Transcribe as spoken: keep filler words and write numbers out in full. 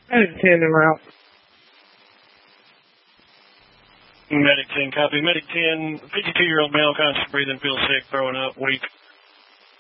Medic ten en route. Medic ten, copy. Medic ten, fifty-two-year-old male, conscious breathing, feels sick, throwing up, weak.